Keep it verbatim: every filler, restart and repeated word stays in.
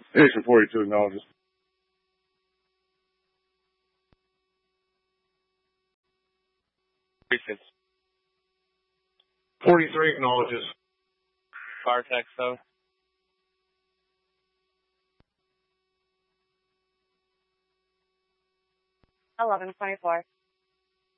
Station forty-two acknowledges. Precinct. forty-three acknowledges. Car text, though. eleven twenty-four.